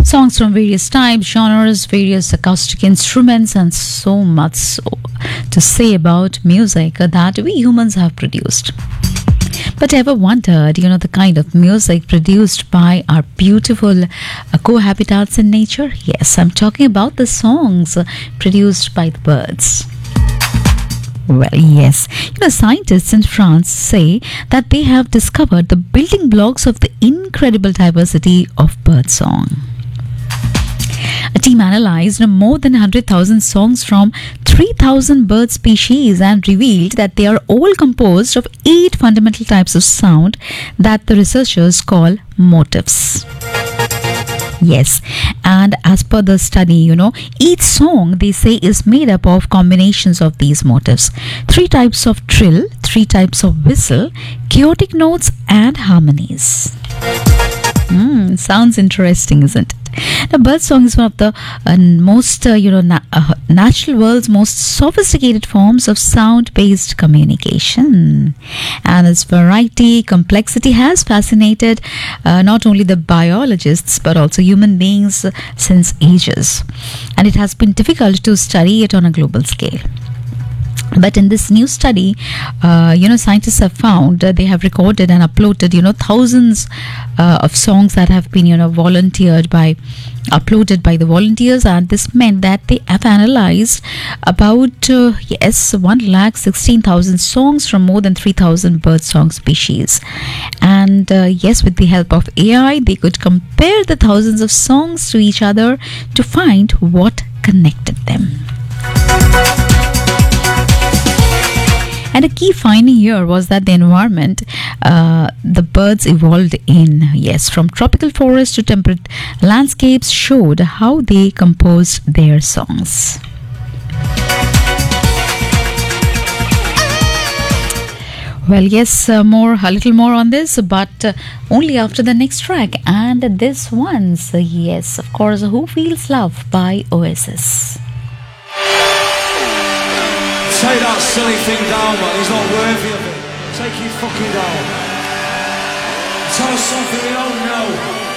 Songs from various types, genres, various acoustic instruments, and so much so to say about music that we humans have produced. But ever wondered, the kind of music produced by our beautiful cohabitants in nature? Yes, I'm talking about the songs produced by the birds. Well, yes. Scientists in France say that they have discovered the building blocks of the incredible diversity of birdsong. A team analyzed more than 100,000 songs from 3,000 bird species and revealed that they are all composed of 8 fundamental types of sound that the researchers call motifs. Yes, and as per the study, each song they say is made up of combinations of these motifs. 3 types of trill, 3 types of whistle, chaotic notes and harmonies. Sounds interesting, isn't it? Now, birdsong is one of the most, natural world's most sophisticated forms of sound-based communication. And its variety, complexity has fascinated not only the biologists but also human beings since ages. And it has been difficult to study it on a global scale. But in this new study, scientists have found they have recorded and uploaded, thousands of songs that have been, uploaded by the volunteers, and this meant that they have analyzed about 116,000 songs from more than 3,000 birdsong species. And with the help of AI, they could compare the thousands of songs to each other to find what connected them. And a key finding here was that the environment the birds evolved in, from tropical forests to temperate landscapes, showed how they composed their songs. Well, yes, a little more on this, but only after the next track. And this one's, of course, Who Feels Love by Oasis. Take that silly thing down, man. He's not worthy of it. Take it fucking down. Tell us something we don't know.